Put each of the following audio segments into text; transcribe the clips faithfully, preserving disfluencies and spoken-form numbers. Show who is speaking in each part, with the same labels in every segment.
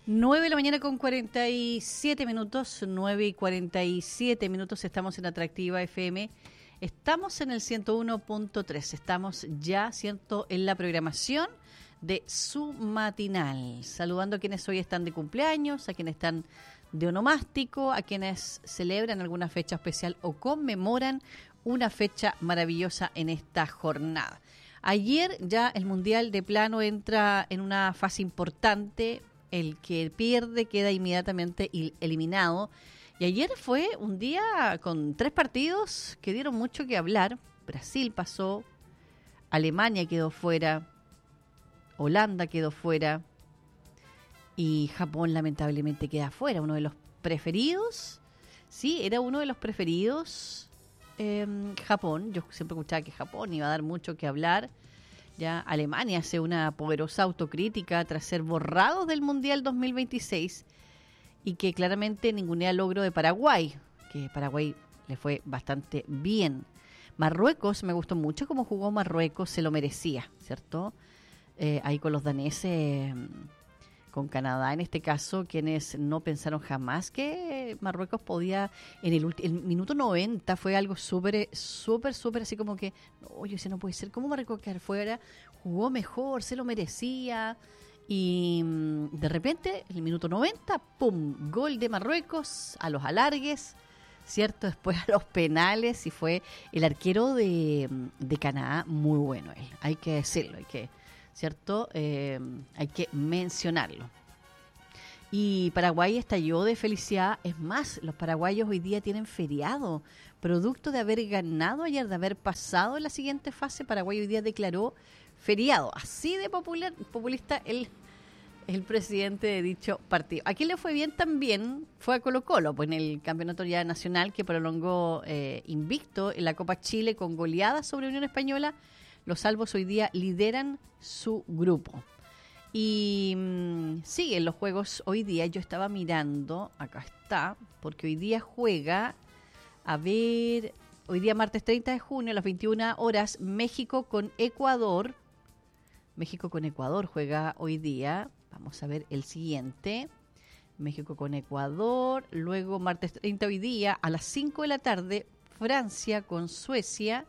Speaker 1: nueve de la mañana con cuarenta y siete minutos, nueve y cuarenta y siete minutos, estamos en Atractiva F M, estamos en el ciento uno punto tres, estamos ya, ¿cierto?, en la programación de su matinal, saludando a quienes hoy están de cumpleaños, a quienes están de onomástico, a quienes celebran alguna fecha especial o conmemoran una fecha maravillosa en esta jornada. Ayer ya el Mundial de plano entra en una fase importante. El que pierde queda inmediatamente eliminado. Y ayer fue un día con tres partidos que dieron mucho que hablar. Brasil pasó, Alemania quedó fuera, Holanda quedó fuera y Japón lamentablemente queda fuera. Uno de los preferidos, sí, era uno de los preferidos, eh, Japón. Yo siempre escuchaba que Japón iba a dar mucho que hablar. Ya Alemania hace una poderosa autocrítica tras ser borrados del Mundial dos mil veintiséis y que claramente ningunea el logro de Paraguay, que Paraguay le fue bastante bien. Marruecos, me gustó mucho cómo jugó Marruecos, se lo merecía, ¿cierto? Eh, ahí con los daneses, con Canadá en este caso, quienes no pensaron jamás que Marruecos podía, en el, ulti- el minuto noventa fue algo súper, súper, súper así como que, oye, ese no puede ser, ¿cómo Marruecos quedar fuera? Jugó mejor, se lo merecía, y de repente, en el minuto noventa, ¡pum!, gol de Marruecos a los alargues, ¿cierto? Después a los penales, y fue el arquero de, de Canadá, muy bueno él, hay que decirlo, hay que... ¿cierto? Eh, hay que mencionarlo. Y Paraguay estalló de felicidad. Es más, los paraguayos hoy día tienen feriado. Producto de haber ganado ayer, de haber pasado en la siguiente fase, Paraguay hoy día declaró feriado. Así de popular, populista el, el presidente de dicho partido. ¿A quién le fue bien también? Fue a Colo-Colo, pues en el campeonato ya nacional que prolongó eh, invicto en la Copa Chile con goleada sobre Unión Española. Los salvos hoy día lideran su grupo. Y mmm, siguen los juegos hoy día. Yo estaba mirando, acá está, porque hoy día juega, a ver, hoy día martes treinta de junio a las veintiuna horas, México con Ecuador. México con Ecuador juega hoy día. Vamos a ver el siguiente. México con Ecuador. Luego martes treinta hoy día a las cinco de la tarde, Francia con Suecia.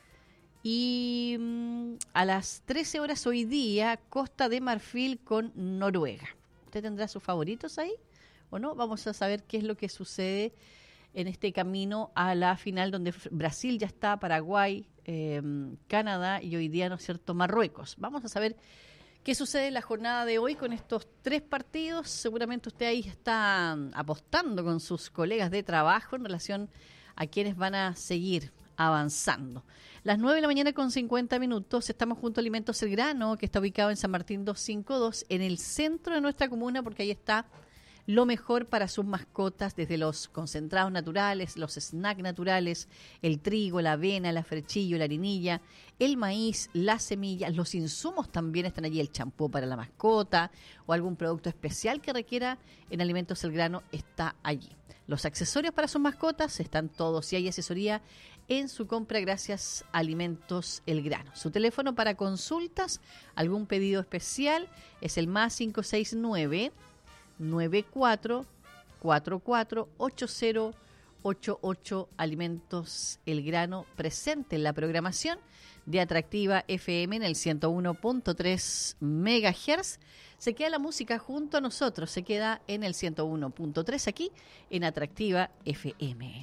Speaker 1: Y mmm, a las trece horas hoy día, Costa de Marfil con Noruega. ¿Usted tendrá sus favoritos ahí o no? Vamos a saber qué es lo que sucede en este camino a la final, donde Brasil ya está, Paraguay, eh, Canadá y hoy día, ¿no es cierto?, Marruecos. Vamos a saber qué sucede en la jornada de hoy con estos tres partidos. Seguramente usted ahí está apostando con sus colegas de trabajo en relación a quienes van a seguir avanzando. Las nueve de la mañana con cincuenta minutos, estamos junto a Alimentos El Grano, que está ubicado en San Martín doscientos cincuenta y dos, en el centro de nuestra comuna, porque ahí está lo mejor para sus mascotas, desde los concentrados naturales, los snacks naturales, el trigo, la avena, la frechillo, la harinilla, el maíz, las semillas, los insumos también están allí, el champú para la mascota o algún producto especial que requiera en Alimentos El Grano está allí. Los accesorios para sus mascotas están todos y hay asesoría en su compra gracias a Alimentos El Grano. Su teléfono para consultas, algún pedido especial es el más cinco seis nueve, nueve cuatro cuatro cuatro ocho cero ocho ocho. Alimentos El Grano presente en la programación de Atractiva F M en el ciento uno punto tres megahertz. Se queda la música junto a nosotros, se queda en el ciento uno punto tres aquí en Atractiva F M.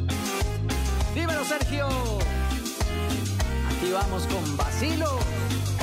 Speaker 2: Dímelo, Sergio. Aquí vamos con Basilo.